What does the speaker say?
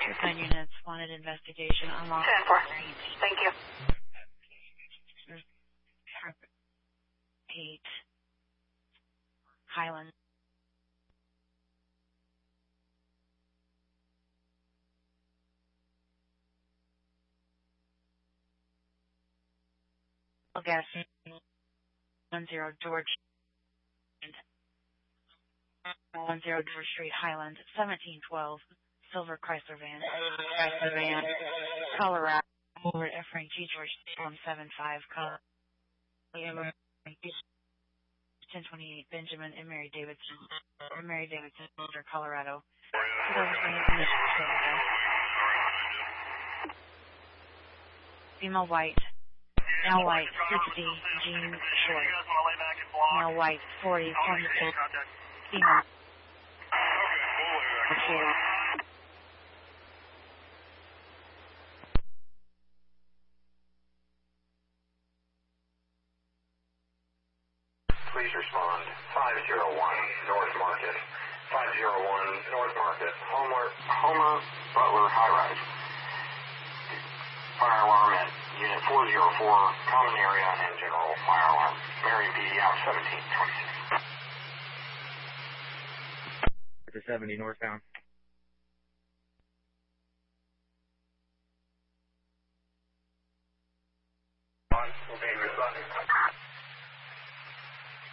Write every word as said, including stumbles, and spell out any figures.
Nine units wanted investigation unlocked. ten four. Thank you. Eight. Highland. Gas. One zero George. One zero George Street, Highland. Seventeen twelve. Silver Chrysler van. Chrysler van. Colorado. Over at Frank G. George. One seven five. Colorado. ten twenty-eight. Benjamin and Mary Davidson. And Mary Davidson, Boulder, Colorado. Female white. Male white, sixty, jean short. Male white, forty, twenty-six. Female. Okay. Please respond. five zero one North Market. five zero one North Market. Homer, Homer Butler High Rise. Fire alarm at Unit four zero four, common area and general fire alarm. Marion P D out seventeen twenty-six. seventy northbound.